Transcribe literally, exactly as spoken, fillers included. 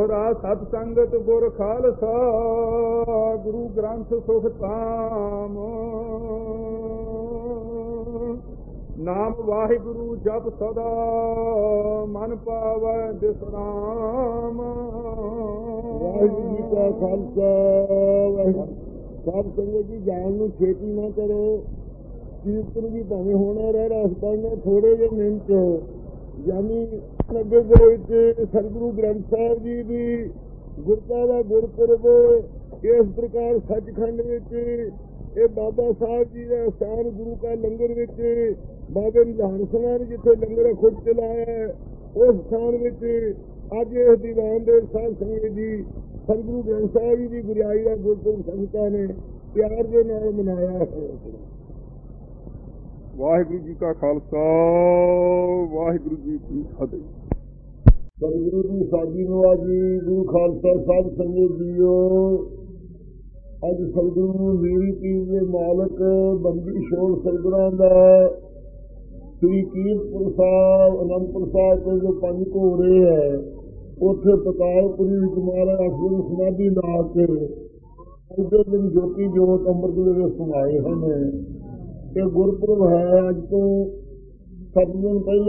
ਦੋਹਰਾ ਸਤ ਸੰਗਤ ਗੁਰ ਖਾਲਸਾ ਗੁਰੂ ਗ੍ਰੰਥ ਸੁਖ ਧਾਮ। ਨਾਮ ਵਾਹਿਗੁਰੂ ਜਪ ਸਦਾ ਮਨ ਪਾਵੈ ਬਿਸਰਾਮ। ਵਾਹਿਗੁਰੂ ਜੀ ਕਾ ਖਾਲਸਾ ਵਾਹਿਗੁਰੂ। ਸਾਧ ਸੰਗਤ ਜੀ, ਜਾਣ ਨੂੰ ਛੇਤੀ ਨਾ ਕਰੋ। ਕੀਰਤਨ ਵੀ ਭਾਵੇਂ ਹੋਣਾ ਰਹਿ ਰਸਤਾ ਥੋੜੇ ਜਿਹੇ ਮਿੰਟ ਯਾਨੀ ਨਗਰ ਦੇ ਵਿੱਚ ਸਤਿਗੁਰੂ ਗ੍ਰੰਥ ਸਾਹਿਬ ਜੀ ਦੀ ਗੁਰਤਾ ਦਾ ਗੁਰਪੁਰਬ ਇਸ ਪ੍ਰਕਾਰ ਸੱਚਖੰਡ ਵਿੱਚ ਇਹ ਬਾਬਾ ਸਾਹਿਬ ਜੀ ਦਾ ਸਥਾਨ ਗੁਰੂ ਕਾ ਲੰਗਰ ਵਿੱਚ ਬਾਬੇ ਨਿਧਾਨ ਸਿੰਘਾਂ ਨੇ ਜਿੱਥੇ ਲੰਗਰ ਖੁਦ ਚਲਾਇਆ ਉਸ ਸਥਾਨ ਵਿੱਚ ਅੱਜ ਇਸ ਦੀਵਾਨ ਦੇ ਸਾਧ ਸੰਗਤ ਜੀ ਸਤਿਗੁਰੂ ਗ੍ਰੰਥ ਸਾਹਿਬ ਜੀ ਦੀ ਗੁਰਿਆਈ ਦਾ ਗੁਰਪੁਰਬ ਸੰਗਤਾਂ ਨੇ ਪਿਆਰ ਦੇ ਨਾਲ ਮਨਾਇਆ ਹੈ। ਵਾਹਿਗੁਰੂ ਜੀ ਕਾ ਖਾਲਸਾ ਵਾਹਿਗੁਰੂ ਜੀ ਕੀ ਫਤਿਹ। ਸਤਿਗੁਰੂ ਦੀ ਸਾਡੀ ਨਵਾਜੀ ਗੁਰੂ ਖਾਲਸਾ ਸਾਹਿਬ ਸੰਗਤ ਜੀਓ, ਅੱਜ ਸਤਿਗੁਰੂ ਮੇਰੀ ਪੀਰ ਦੇ ਮਾਲਕ ਬੰਦੀ ਛੋੜ ਸਤਿਗੁਰਾਂ ਦਾ ਸ੍ਰੀ ਕੀਰਤਪੁਰ ਸਾਹਿਬ ਅਨੰਦਪੁਰ ਸਾਹਿਬ ਤੋਂ ਜੋ ਪੰਜ ਘੋੜੇ ਹੈ ਉੱਥੇ ਪਤਾਲਪੁਰੀ ਵਿੱਚ ਮਹਾਰਾਜ ਅਖੀਰ ਸਮਾਧੀ ਲਾ ਕੇ ਉਸੇ ਦਿਨ ਜੋਤੀ ਜੋਤ ਅੰਮ੍ਰਿਤ ਵੇਲੇ ਸਮਾਏ ਹਨ। ਇਹ ਗੁਰਪੁਰਬ ਹੈ। ਅੱਜ ਤੋਂ ਸੱਤ ਦਿਨ ਪਹਿਲਾਂ